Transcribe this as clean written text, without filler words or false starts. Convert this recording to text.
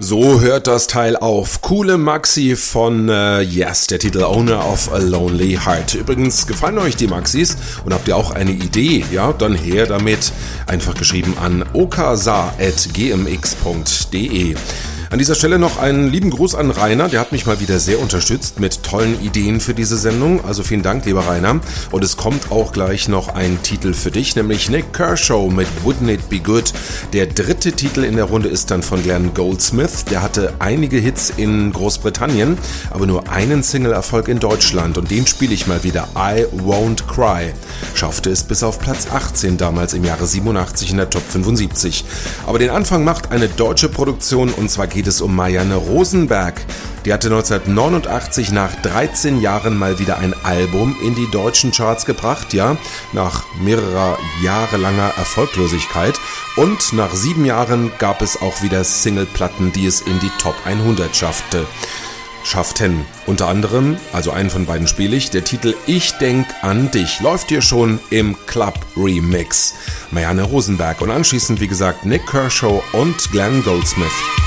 So hört das Teil auf. Coole Maxi von Yes, der Titel Owner of a Lonely Heart. Übrigens, gefallen euch die Maxis und habt ihr auch eine Idee? Ja, dann her damit. Einfach geschrieben an okasa@gmx.de. An dieser Stelle noch einen lieben Gruß an Rainer, der hat mich mal wieder sehr unterstützt mit tollen Ideen für diese Sendung, also vielen Dank, lieber Rainer. Und es kommt auch gleich noch ein Titel für dich, nämlich Nik Kershaw mit Wouldn't It Be Good. Der dritte Titel in der Runde ist dann von Glenn Goldsmith, der hatte einige Hits in Großbritannien, aber nur einen Single-Erfolg in Deutschland und den spiele ich mal wieder, I Won't Cry. Schaffte es bis auf Platz 18 damals im Jahre 87 in der Top 75. Aber den Anfang macht eine deutsche Produktion und zwar geht es um Marianne Rosenberg. Die hatte 1989 nach 13 Jahren mal wieder ein Album in die deutschen Charts gebracht, ja, nach mehrerer jahrelanger Erfolglosigkeit. Und nach 7 Jahren gab es auch wieder Singleplatten, die es in die Top 100 schafften. Unter anderem, also einen von beiden spiele ich, der Titel Ich denk an dich läuft hier schon im Club Remix. Marianne Rosenberg und anschließend, wie gesagt, Nik Kershaw und Glenn Goldsmith.